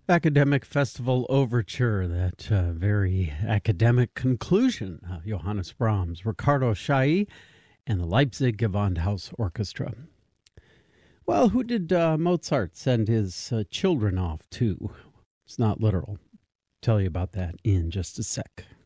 Academic Festival Overture, that very academic conclusion. Johannes Brahms, Ricardo Chailly, and the Leipzig Gewandhaus Orchestra. Well, who did Mozart send his children off to? It's not literal. Tell you about that in just a sec.